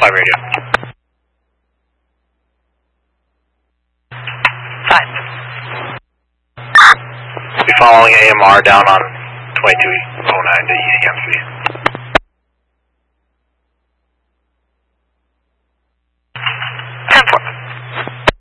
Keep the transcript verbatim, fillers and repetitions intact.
Flight radio. Hi. Be following A M R down on twenty-two oh nine to E C M three.